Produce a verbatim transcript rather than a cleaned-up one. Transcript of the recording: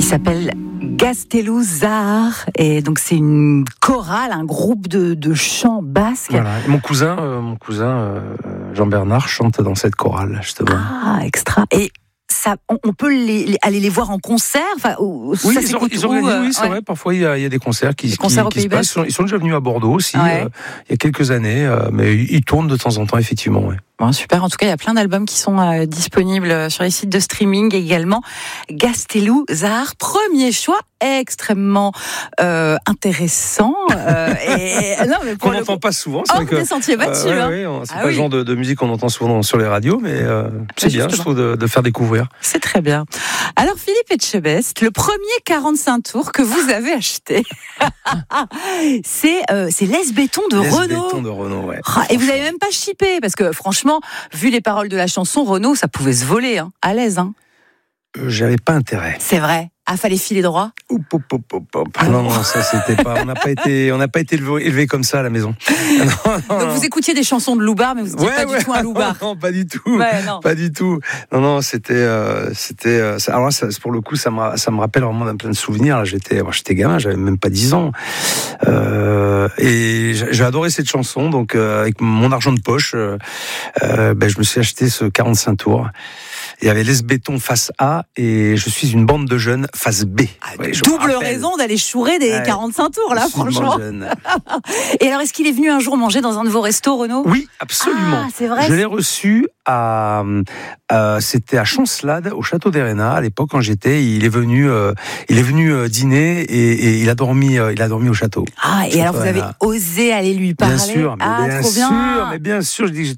s'appelle Gaztelu Zahar, et donc c'est une chorale, un groupe de, de chants basques. Voilà. Et mon cousin, euh, mon cousin euh, Jean-Bernard chante dans cette chorale justement. Ah, extra. Et ça, on, on peut les, les, aller les voir en concert. Enfin, oui, ça ils, ont, ils organisent, oui, c'est ouais. vrai. Parfois, il y, a, il y a des concerts qui, des qui, concerts qui se passent. Ils sont, ils sont déjà venus à Bordeaux aussi, ouais. euh, il y a quelques années, euh, mais ils tournent de temps en temps, effectivement. Ouais. Bon, super. En tout cas, il y a plein d'albums qui sont euh, disponibles sur les sites de streaming également. Gaztelu Zahar, premier choix extrêmement euh, intéressant. Euh, et, non, mais qu'on n'entend pas souvent. C'est oh, vrai que, des sentiers battus. Euh, ouais, hein. ouais, c'est ah, pas oui. le genre de, de musique qu'on entend souvent sur les radios, mais euh, c'est bah, bien, je trouve, de, de faire découvrir. C'est très bien. Alors, Philippe Etchebest, le premier quarante-cinq tours que vous avez acheté, c'est euh, c'est l'S Béton de Les Renault. Béton de Renault, ouais. Ah, et vous n'avez même pas chippé, parce que franchement, vu les paroles de la chanson, Renault, ça pouvait se voler, hein, à l'aise. Hein. Euh, j'avais pas intérêt. C'est vrai. Ah, fallait filer droit. Oup, oup, oup, oup, oup. Non, non, ça c'était pas. On n'a pas été, on n'a pas été élevé, élevé comme ça à la maison. Non, non, Donc non. vous écoutiez des chansons de Loubar, mais vous n'étiez ouais, pas ouais, du tout un Loubar. Non, pas du tout. Ouais, non. Pas du tout. Non, non, c'était, euh, c'était. Euh, ça, alors là, ça, pour le coup, ça me, ça me rappelle vraiment plein de souvenirs. Là, j'étais, bon, j'étais gamin, j'avais même pas dix ans, euh, et j'ai adoré cette chanson. Donc, euh, avec mon argent de poche, euh, euh, ben, je me suis acheté ce quarante-cinq tours. Il y avait l'S Béton face A et je suis une bande de jeunes face B. Ah, ouais, double raison d'aller chourer des ouais, quarante-cinq tours, là, franchement. Et alors, est-ce qu'il est venu un jour manger dans un de vos restos, Renaud ? Oui, absolument. Ah, c'est vrai. Je l'ai reçu à, euh, c'était à Chancelade, au château d'Héréna, à l'époque quand j'étais. Il est venu, euh, il est venu euh, dîner et, et il a dormi, euh, il a dormi au château. Ah, et alors vous avez osé aller lui parler. Bien sûr, mais ah, bien trop sûr, bien. mais bien sûr. Je dis,